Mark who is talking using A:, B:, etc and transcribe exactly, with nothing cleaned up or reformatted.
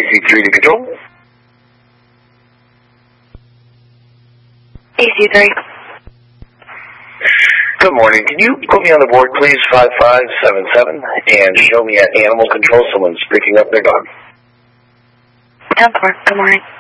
A: C three to control.
B: A C three.
A: Good morning. Can you put me on the board, please, five five seven seven, and show me at Animal Control someone's picking up their dog?
B: ten four. Good morning.